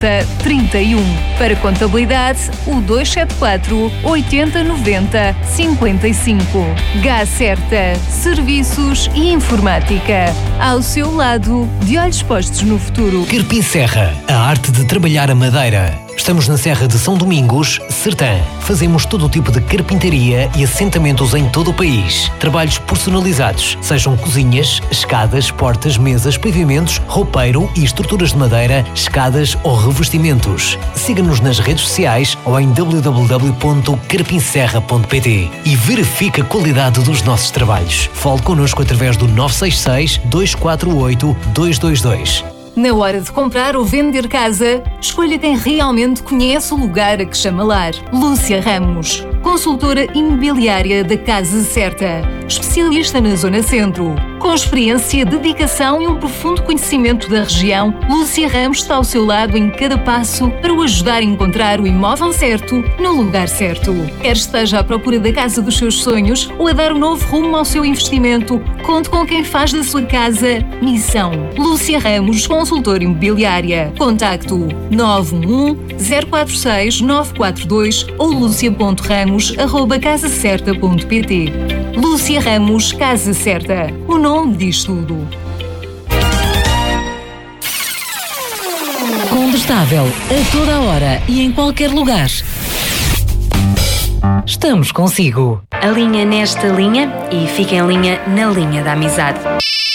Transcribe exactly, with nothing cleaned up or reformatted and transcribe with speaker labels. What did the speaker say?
Speaker 1: trinta e um. Para contabilidade, o dois sete quatro, oito zero nove zero, cinco cinco. GACERTA. Serviços e informática. Ao seu lado, de olhos postos no futuro.
Speaker 2: Carpim Serra. A arte de trabalhar a madeira. Estamos na Serra de São Domingos, Sertã. Fazemos todo o tipo de carpintaria e assentamentos em todo o país. Trabalhos personalizados, sejam cozinhas, escadas, portas, mesas, pavimentos, roupeiro e estruturas de madeira, escadas ou revestimentos. Siga-nos nas redes sociais ou em w w w ponto carpinserra ponto p t e verifique a qualidade dos nossos trabalhos. Fale connosco através do nove seis seis, dois quatro oito, dois dois dois.
Speaker 1: Na hora de comprar ou vender casa, escolha quem realmente conhece o lugar a que chama lar. Lúcia Ramos, consultora imobiliária da Casa Certa, especialista na Zona Centro. Com experiência, dedicação e um profundo conhecimento da região, Lúcia Ramos está ao seu lado em cada passo para o ajudar a encontrar o imóvel certo no lugar certo. Quer esteja à procura da casa dos seus sonhos ou a dar um novo rumo ao seu investimento, conte com quem faz da sua casa missão. Lúcia Ramos, consultora imobiliária. Contacto nove um um, zero quatro seis, nove quatro dois ou lucia ponto ramos arroba casa certa ponto p t. Lúcia Ramos, Casa Certa. O nome diz tudo.
Speaker 3: Combustável a toda a hora e em qualquer lugar. Estamos consigo.
Speaker 4: Alinha nesta linha e fica em linha na linha da amizade.